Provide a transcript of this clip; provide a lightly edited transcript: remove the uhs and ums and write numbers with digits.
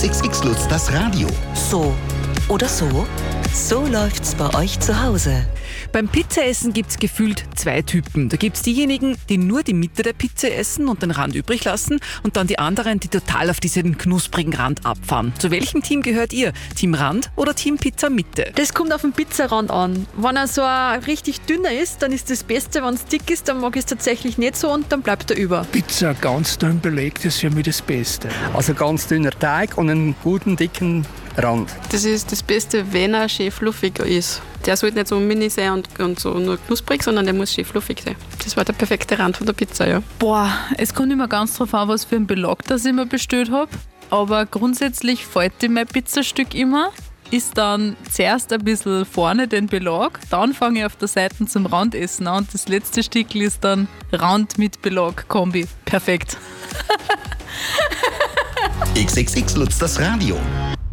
XXX Lutz, das Radio. So oder so? So läuft's bei euch zu Hause. Beim Pizzaessen gibt's gefühlt zwei Typen. Da gibt's diejenigen, die nur die Mitte der Pizza essen und den Rand übrig lassen, und dann die anderen, die total auf diesen knusprigen Rand abfahren. Zu welchem Team gehört ihr? Team Rand oder Team Pizza Mitte? Das kommt auf den Pizzarand an. Wenn er so richtig dünner ist, dann ist das Beste. Wenn es dick ist, dann mag ich es tatsächlich nicht so und dann bleibt er über. Pizza ganz dünn belegt ist für mich das Beste. Also ganz dünner Teig und einen guten, dicken Rand. Das ist das Beste, wenn er schön fluffig ist. Der sollte nicht so mini sein und so nur knusprig, sondern der muss schön fluffig sein. Das war der perfekte Rand von der Pizza, ja. Boah, es kommt immer ganz drauf an, was für einen Belag das ich mir bestellt habe. Aber grundsätzlich fällt dir mein Pizzastück immer. Ist dann zuerst ein bisschen vorne den Belag, dann fange ich auf der Seite zum Randessen an und das letzte Stück ist dann Rand mit Belag Kombi. Perfekt. XXX Lutz, das Radio.